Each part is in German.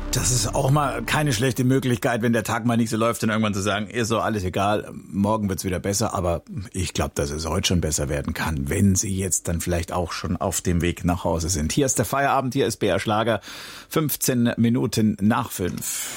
Das ist auch mal keine schlechte Möglichkeit, wenn der Tag mal nicht so läuft, dann irgendwann zu sagen, ist so alles egal, morgen wird's wieder besser, aber ich glaube, dass es heute schon besser werden kann, wenn Sie jetzt dann vielleicht auch schon auf dem Weg nach Hause sind. Hier ist der Feierabend, hier ist BR Schlager, 15 Minuten nach 5.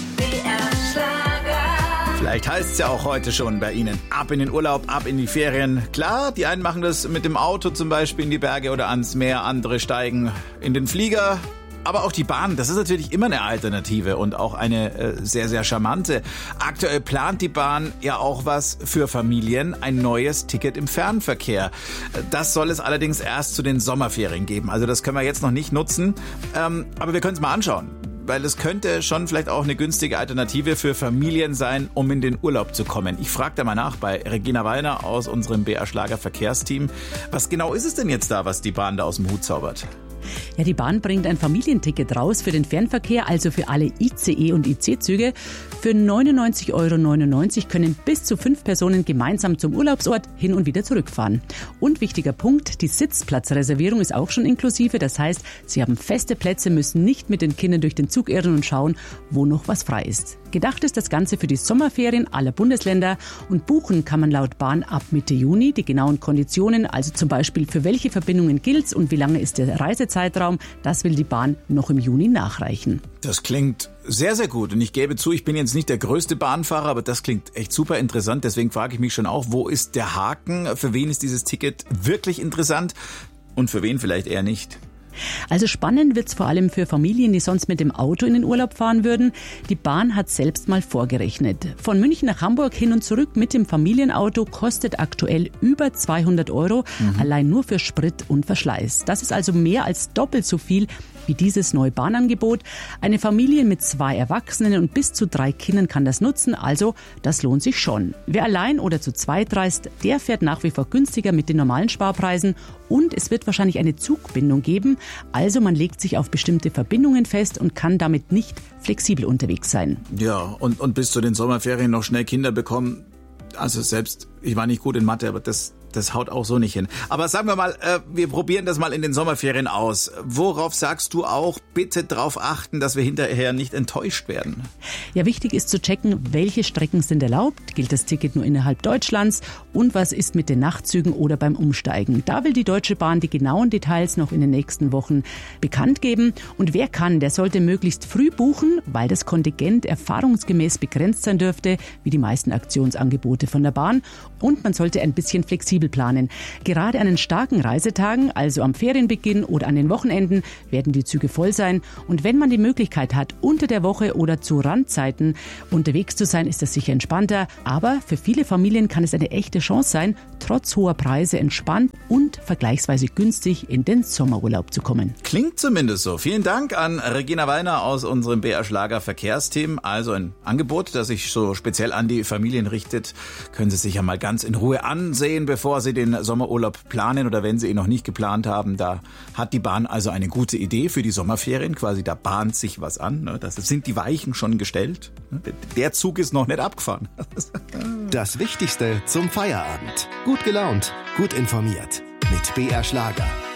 Vielleicht heißt es ja auch heute schon bei Ihnen, ab in den Urlaub, ab in die Ferien. Klar, die einen machen das mit dem Auto zum Beispiel in die Berge oder ans Meer, andere steigen in den Flieger. Aber auch die Bahn, das ist natürlich immer eine Alternative und auch eine sehr, sehr charmante. Aktuell plant die Bahn ja auch was für Familien, ein neues Ticket im Fernverkehr. Das soll es allerdings erst zu den Sommerferien geben. Also das können wir jetzt noch nicht nutzen, aber wir können es mal anschauen. Weil es könnte schon vielleicht auch eine günstige Alternative für Familien sein, um in den Urlaub zu kommen. Ich frage da mal nach bei Regina Wallner aus unserem BR Schlager Verkehrsteam. Was genau ist es denn jetzt da, was die Bahn da aus dem Hut zaubert? Ja, die Bahn bringt ein Familienticket raus für den Fernverkehr, also für alle ICE- und IC-Züge. Für 99,99 € können bis zu 5 Personen gemeinsam zum Urlaubsort hin und wieder zurückfahren. Und wichtiger Punkt, die Sitzplatzreservierung ist auch schon inklusive. Das heißt, Sie haben feste Plätze, müssen nicht mit den Kindern durch den Zug irren und schauen, wo noch was frei ist. Gedacht ist das Ganze für die Sommerferien aller Bundesländer und buchen kann man laut Bahn ab Mitte Juni. Die genauen Konditionen, also zum Beispiel für welche Verbindungen gilt's und wie lange ist der Reisezeitraum, das will die Bahn noch im Juni nachreichen. Das klingt sehr, sehr gut und ich gebe zu, ich bin jetzt nicht der größte Bahnfahrer, aber das klingt echt super interessant. Deswegen frage ich mich schon auch, wo ist der Haken? Für wen ist dieses Ticket wirklich interessant und für wen vielleicht eher nicht? Also spannend wird's vor allem für Familien, die sonst mit dem Auto in den Urlaub fahren würden. Die Bahn hat selbst mal vorgerechnet. Von München nach Hamburg hin und zurück mit dem Familienauto kostet aktuell über 200 €, allein nur für Sprit und Verschleiß. Das ist also mehr als doppelt so viel wie dieses neue Bahnangebot. Eine Familie mit 2 Erwachsenen und bis zu 3 Kindern kann das nutzen, also das lohnt sich schon. Wer allein oder zu zweit reist, der fährt nach wie vor günstiger mit den normalen Sparpreisen und es wird wahrscheinlich eine Zugbindung geben, also man legt sich auf bestimmte Verbindungen fest und kann damit nicht flexibel unterwegs sein. Ja, und bis zu den Sommerferien noch schnell Kinder bekommen, also selbst, ich war nicht gut in Mathe, aber das haut auch so nicht hin. Aber sagen wir mal, wir probieren das mal in den Sommerferien aus. Worauf sagst du auch, bitte darauf achten, dass wir hinterher nicht enttäuscht werden? Ja, wichtig ist zu checken, welche Strecken sind erlaubt, gilt das Ticket nur innerhalb Deutschlands und was ist mit den Nachtzügen oder beim Umsteigen. Da will die Deutsche Bahn die genauen Details noch in den nächsten Wochen bekannt geben. Und wer kann, der sollte möglichst früh buchen, weil das Kontingent erfahrungsgemäß begrenzt sein dürfte, wie die meisten Aktionsangebote von der Bahn. Und man sollte ein bisschen flexibel planen. Gerade an den starken Reisetagen, also am Ferienbeginn oder an den Wochenenden, werden die Züge voll sein. Und wenn man die Möglichkeit hat, unter der Woche oder zu Randzeiten unterwegs zu sein, ist das sicher entspannter. Aber für viele Familien kann es eine echte Chance sein, trotz hoher Preise entspannt und vergleichsweise günstig in den Sommerurlaub zu kommen. Klingt zumindest so. Vielen Dank an Regina Wallner aus unserem BR Schlager Verkehrsteam. Also ein Angebot, das sich so speziell an die Familien richtet. Können Sie sich ja mal ganz in Ruhe ansehen, bevor Sie den Sommerurlaub planen oder wenn Sie ihn noch nicht geplant haben. Da hat die Bahn also eine gute Idee für die Sommerferien. Quasi, da bahnt sich was an. Das sind die Weichen schon gestellt. Der Zug ist noch nicht abgefahren. Das Wichtigste zum Feierabend. Gut gelaunt, gut informiert. Mit BR Schlager.